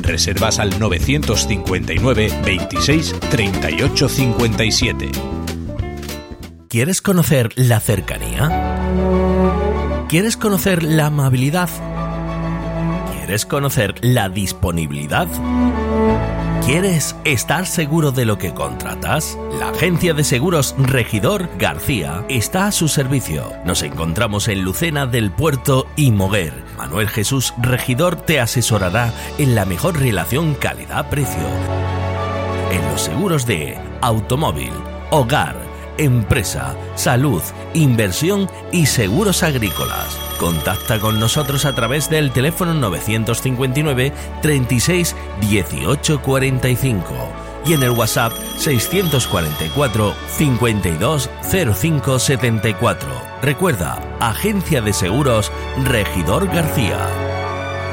Reservas al 959 26 38 57. ¿Quieres conocer la cercanía? ¿Quieres conocer la amabilidad? ¿Quieres conocer la disponibilidad? ¿Quieres estar seguro de lo que contratas? La agencia de seguros Regidor García está a su servicio. Nos encontramos en Lucena del Puerto y Moguer. Manuel Jesús Regidor te asesorará en la mejor relación calidad-precio. En los seguros de automóvil, hogar, empresa, salud, inversión y seguros agrícolas. Contacta con nosotros a través del teléfono 959 36 18 45 y en el WhatsApp 644 52 05 74. Recuerda, Agencia de Seguros Regidor García.